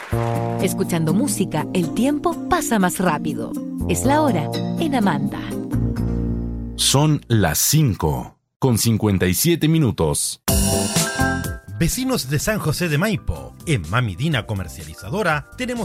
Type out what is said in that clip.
Escuchando música, el tiempo pasa más rápido. Es la hora en Amanda. Son las 5:57. Vecinos de San José de Maipo, en Mami Dina Comercializadora tenemos